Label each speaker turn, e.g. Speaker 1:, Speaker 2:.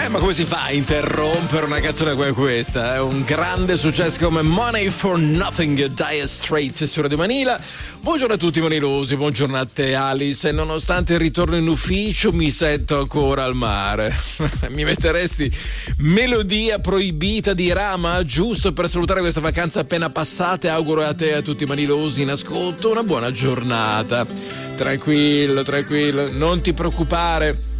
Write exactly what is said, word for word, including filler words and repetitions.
Speaker 1: Eh, ma come si fa a interrompere una canzone come questa? È un grande successo come Money for Nothing, Dire Straits su Radio Manila. Buongiorno a tutti manilosi, buongiorno a te Alice. E nonostante il ritorno in ufficio mi sento ancora al mare. Mi metteresti melodia proibita di Rama, giusto per salutare questa vacanza appena passata, e auguro a te e a tutti i manilosi in ascolto una buona giornata. Tranquillo, tranquillo, non ti preoccupare.